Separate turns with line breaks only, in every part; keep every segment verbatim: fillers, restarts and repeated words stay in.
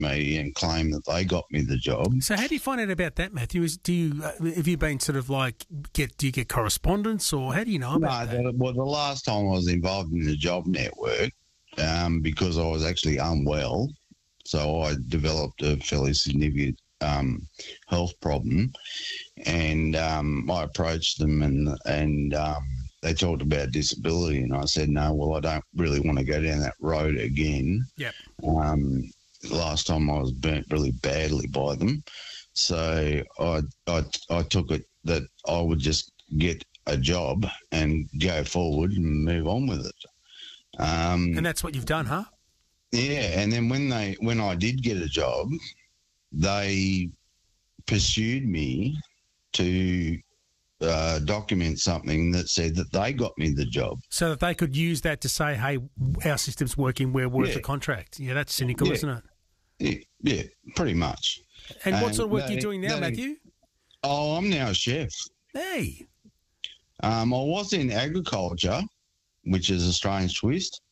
me and claim that they got me the job.
So how do you find out about that, Matthew? Is, do you uh, have you been sort of like get do you get correspondence, or how do you know about
no,
that?
The, well, the last time I was involved in the job network, um, because I was actually unwell, so I developed a fairly significant um, health problem, and um, I approached them and and um, they talked about disability, and I said, no, well, I don't really want to go down that road again.
Yep.
Um, last time I was burnt really badly by them, so I, I I took it that I would just get a job and go forward and move on with it. Um,
And that's what you've done, huh?
yeah, and then when they when I did get a job, they pursued me to uh, document something that said that they got me the job.
So that they could use that to say, hey, our system's working, we're worth
Yeah.
a contract. Yeah, that's cynical,
Yeah.
isn't it?
Yeah, yeah, pretty much.
And what
And
sort of work are you
they-
doing now,
they-
Matthew?
Oh, I'm now a chef.
Hey.
Um, I was in agriculture, which is a strange twist,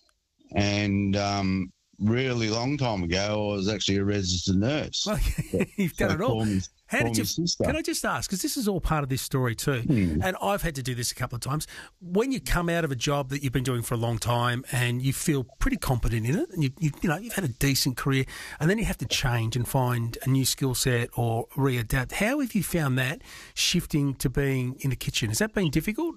and um, really long time ago, I was actually a registered nurse.
Well, you've done
So
it all.
call me-
How
call
did
me
you?
sister.
Can I just ask? Because this is all part of this story too,
Hmm.
and I've had to do this a couple of times. When you come out of a job that you've been doing for a long time and you feel pretty competent in it, and you, you, you know you've had a decent career, and then you have to change and find a new skill set or readapt. How have you found that shifting to being in the kitchen? Has that been difficult?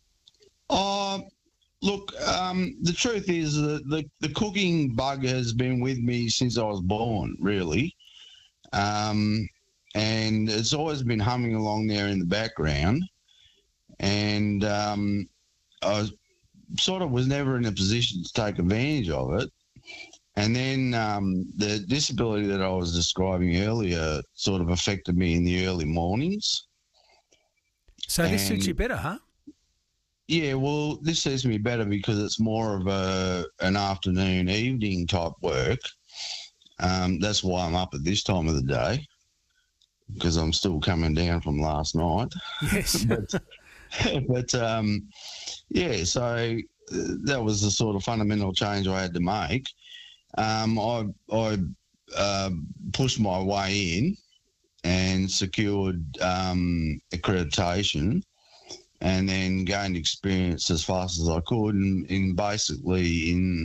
Oh, look, um, the truth is that the, the cooking bug has been with me since I was born, really. Um, and it's always been humming along there in the background. And um, I sort of was never in a position to take advantage of it. And then um, the disability that I was describing earlier sort of affected me in the early mornings.
So this suits
And-
you better, huh?
Yeah, well, this suits me better because it's more of a an afternoon, evening type work. Um, that's why I'm up at this time of the day, because I'm still coming down from last night.
Yes.
but but um, yeah, so uh, that was the sort of fundamental change I had to make. Um, I I uh, pushed my way in and secured um, accreditation, and then gained experience as fast as I could, and in basically in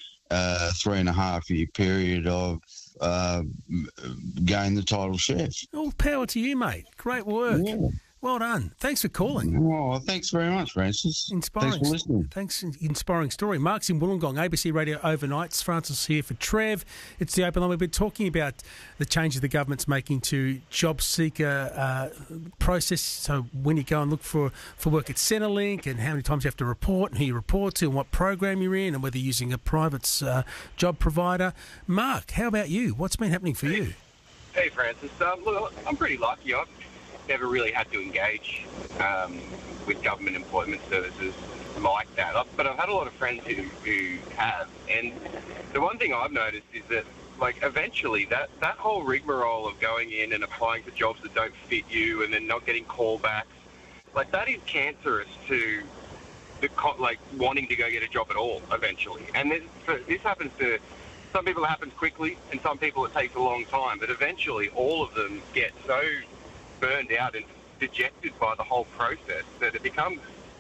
a three and a half year period of uh, gained the title chef.
All power to you, mate. Great work.
Yeah.
Well done. Thanks for calling.
Oh, thanks very much, Francis.
Inspiring.
Thanks for listening.
Thanks, inspiring story. Mark's in Wollongong, A B C Radio Overnights. Francis here for Trev. It's the Open Line. We've been talking about the changes the government's making to job seeker uh, process. So when you go and look for, for work at Centrelink, and how many times you have to report, and who you report to, and what program you're in, and whether you're using a private uh, job provider. Mark, how about you? What's been happening for you?
Hey, Francis. Um, look, I'm pretty lucky. I've never really had to engage um, with government employment services like that. I've, but I've had a lot of friends who, who have. And the one thing I've noticed is that, like, eventually that, that whole rigmarole of going in and applying for jobs that don't fit you and then not getting callbacks, like, that is cancerous to the co- like wanting to go get a job at all eventually. And this, so this happens to some people, it happens quickly, and some people it takes a long time. But eventually all of them get so burned out and dejected by the whole process that it becomes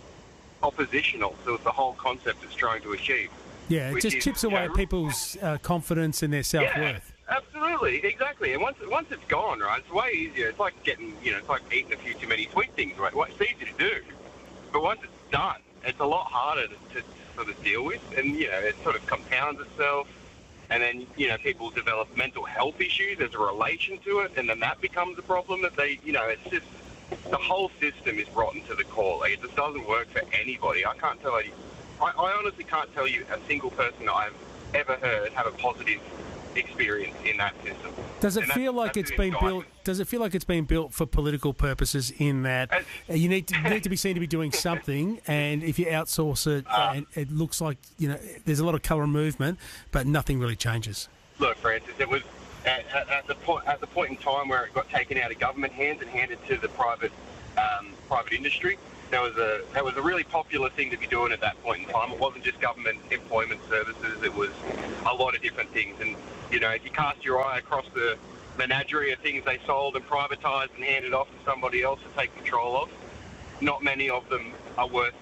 oppositional to the whole concept it's trying to achieve.
Yeah, it
Which
just
is,
chips
you
away
know,
at people's uh, confidence and their self-worth.
Yeah, absolutely, exactly. And once once it's gone, right, it's way easier. It's like getting, you know, it's like eating a few too many sweet things, right? Well, it's easy to do, but once it's done, it's a lot harder to, to sort of deal with, and you know, it sort of compounds itself. And then, you know, people develop mental health issues as a relation to it, and then that becomes a problem that they, you know, it's just, the whole system is rotten to the core. Like, it just doesn't work for anybody. I can't tell you, I, I honestly can't tell you a single person that I've ever heard have a positive experience in that system.
Does it
And
feel
that's-
like
that's
it's
an
been built?
indictment.
Does it feel like it's been built for political purposes? In that
It's-
uh, you need to you need to be seen to be doing something, and if you outsource it,
Uh,
and it looks like you know there's a lot of colour and movement, but nothing really changes.
Look, Francis, it was at, at, at the point at the point in time where it got taken out of government hands and handed to the private um, private industry. That was a that was a really popular thing to be doing at that point in time. It wasn't just government employment services; it was a lot of different things. And you know, if you cast your eye across the menagerie of things they sold and privatised and handed off to somebody else to take control of, not many of them are worth,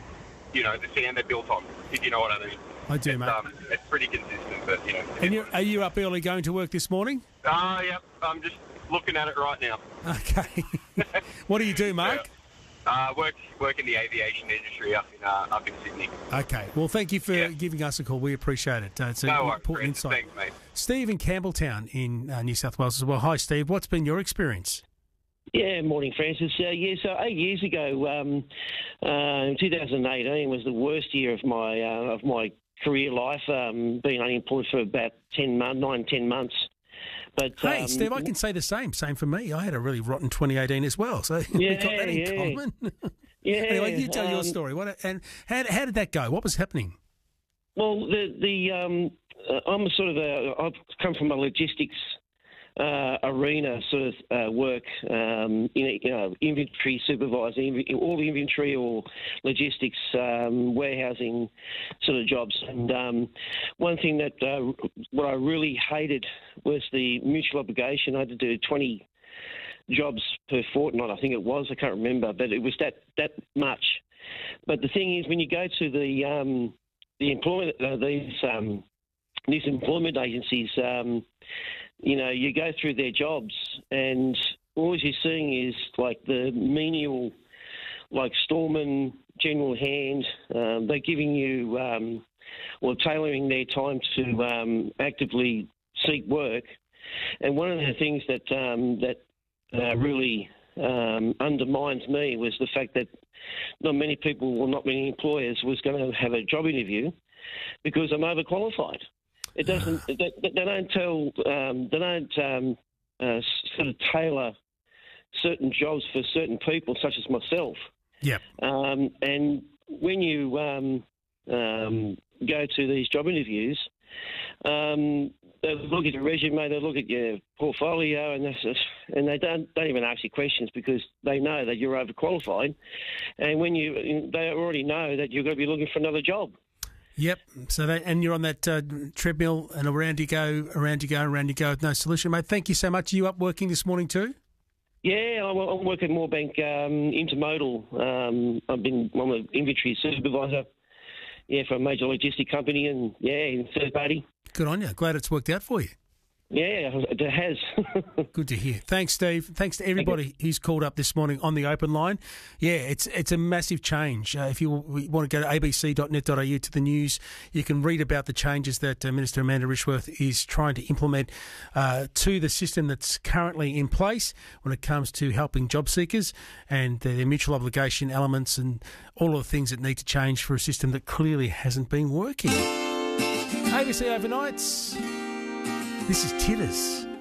you know, the sand they're built on. If you know what I mean.
I do,
it's,
mate.
Um, it's pretty consistent, but you know.
And you're, are you up early going to work this morning?
Ah, uh, yep. I'm just looking at it right now.
Okay. What do you do, Mark?
Yeah. Uh, work work in the aviation industry up in uh, up in Sydney.
Okay. Well, thank you for
Yeah.
giving us a call. We appreciate it. Uh, it's an
No worries,
important
Brent.
insight.
Thanks, mate.
Steve in Campbelltown in uh, New South Wales as well. Hi, Steve. What's been your experience?
Yeah, morning, Francis. Uh, yeah, so eight years ago, um, uh, in two thousand eighteen was the worst year of my uh, of my career life. Um, being unemployed for about ten months, nine, ten months. But
Hey,
um,
Steve, I can say the same. Same for me. I had a really rotten twenty eighteen as well. So
Yeah,
we've got that in
yeah.
common.
yeah.
Anyway, you tell your
um,
story. What and how, how did that go? What was happening?
Well, the the um, uh, I'm a sort of a I've come from a logistics uh, arena sort of uh, work, um, you, know, you know, inventory supervisor, inv- all inventory or logistics, um, warehousing sort of jobs. And um, one thing that uh, what I really hated was the mutual obligation. I had to do twenty jobs per fortnight, I think it was. I can't remember, but it was that that much. But the thing is, when you go to the um, the employment uh, these um, these employment agencies, um, you know, you go through their jobs, and all you're seeing is like the menial, like storeman, general hand. Um, they're giving you, um, well, tailoring their time to um, actively seek work. And one of the things that um, that uh, really um, undermines me was the fact that not many people, or not many employers, was going to have a job interview because I'm overqualified. It doesn't. they, they don't tell. Um, they don't um, uh, sort of tailor certain jobs for certain people, such as myself.
Yep.
Um, and when you um, um, go to these job interviews, um, they look at your resume, they look at your portfolio, and that's just, and they don't don't even ask you questions because they know that you're overqualified. And when you, they already know that you're going to be looking for another job.
Yep. So that, and you're on that uh, treadmill, and around you go, around you go, around you go with no solution, mate. Thank you so much. Are you up working this morning too?
Yeah, I'm, I'm working at Moorebank um, Intermodal. Um, I've been I'm an inventory supervisor. Yeah, for a major logistic company, and yeah, in third party.
Good on you. Glad it's worked out for you.
Yeah, it has.
Good to hear. Thanks, Steve. Thanks to everybody who's called up this morning on the open line. Yeah, it's it's a massive change. Uh, if you want to go to a b c dot net dot a u to the news, you can read about the changes that uh, Minister Amanda Rishworth is trying to implement uh, to the system that's currently in place when it comes to helping job seekers and their mutual obligation elements and all of the things that need to change for a system that clearly hasn't been working. A B C Overnights. This is Titters.